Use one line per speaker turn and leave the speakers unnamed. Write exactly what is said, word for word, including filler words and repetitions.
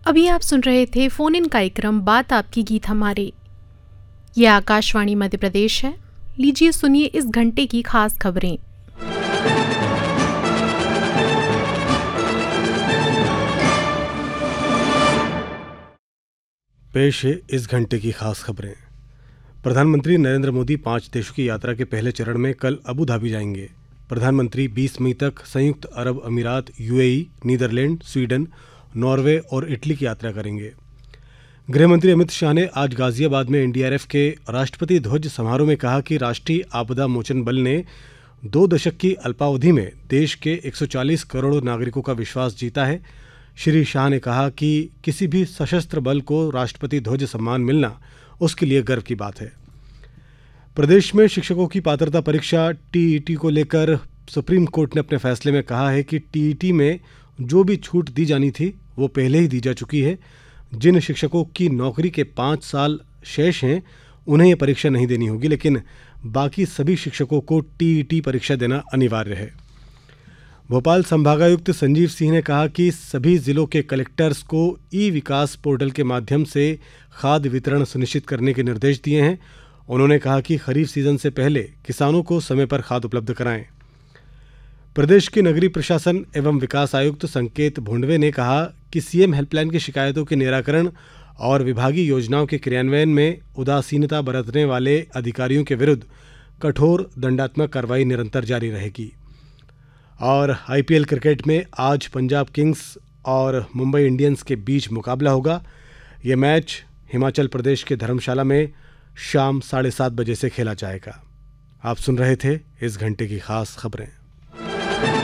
अभी आप सुन रहे थे फोन इन कार्यक्रम बात आपकी गीत हमारे। ये आकाशवाणी मध्य प्रदेश है। लीजिए सुनिए इस घंटे की खास खबरें।
पेश है इस घंटे की खास खबरें। प्रधानमंत्री नरेंद्र मोदी पांच देशों की यात्रा के पहले चरण में कल अबू धाबी जाएंगे। प्रधानमंत्री बीस मई तक संयुक्त अरब अमीरात, यूएई, नीदरलैंड, स्वीडन, नॉर्वे और इटली की यात्रा करेंगे। गृहमंत्री अमित शाह ने आज गाजियाबाद में एनडीआरएफ के राष्ट्रपति ध्वज समारोह में कहा कि राष्ट्रीय आपदा मोचन बल ने दो दशक की अल्पावधि में देश के एक सौ चालीस करोड़ नागरिकों का विश्वास जीता है। श्री शाह ने कहा कि किसी भी सशस्त्र बल को राष्ट्रपति ध्वज सम्मान मिलना उसके लिए गर्व की बात है। प्रदेश में शिक्षकों की पात्रता परीक्षा टीईटी को लेकर सुप्रीम कोर्ट ने अपने फैसले में कहा है कि टीईटी में जो भी छूट दी जानी थी वो पहले ही दी जा चुकी है। जिन शिक्षकों की नौकरी के पाँच साल शेष हैं उन्हें ये परीक्षा नहीं देनी होगी, लेकिन बाकी सभी शिक्षकों को टीईटी परीक्षा देना अनिवार्य है। भोपाल संभागायुक्त संजीव सिंह ने कहा कि सभी जिलों के कलेक्टर्स को ई विकास पोर्टल के माध्यम से खाद वितरण सुनिश्चित करने के निर्देश दिए हैं। उन्होंने कहा कि खरीफ सीजन से पहले किसानों को समय पर खाद उपलब्ध कराएं। प्रदेश के नगरीय प्रशासन एवं विकास आयुक्त संकेत भोंडवे ने कहा कि सीएम हेल्पलाइन की शिकायतों के निराकरण और विभागीय योजनाओं के क्रियान्वयन में उदासीनता बरतने वाले अधिकारियों के विरुद्ध कठोर दंडात्मक कार्रवाई निरंतर जारी रहेगी। और आईपीएल क्रिकेट में आज पंजाब किंग्स और मुंबई इंडियंस के बीच मुकाबला होगा। यह मैच हिमाचल प्रदेश के धर्मशाला में शाम साढ़े सात बजे से खेला जाएगा। आप सुन रहे थे इस घंटे की खास खबरें।